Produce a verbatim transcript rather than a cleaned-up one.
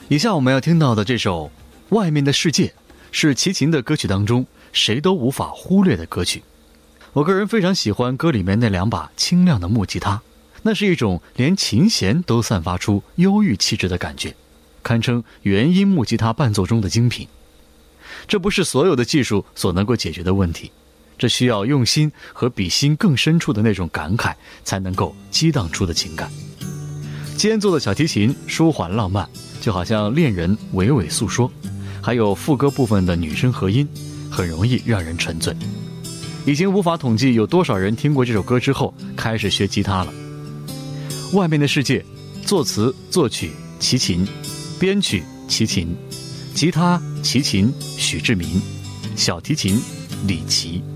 以下我们要听到的这首《外面的世界》是齐秦的歌曲当中谁都无法忽略的歌曲。我个人非常喜欢歌里面那两把清亮的木吉他，那是一种连琴弦都散发出忧郁气质的感觉，堪称原音木吉他伴奏中的精品。这不是所有的技术所能够解决的问题，这需要用心和比心更深处的那种感慨才能够激荡出的情感。间奏的小提琴舒缓浪漫，就好像恋人娓娓诉说，还有副歌部分的女声和音，很容易让人沉醉。已经无法统计有多少人听过这首歌之后开始学吉他了。外面的世界，作词作曲齐秦，编曲齐秦，吉他齐秦许志明，小提琴李琦。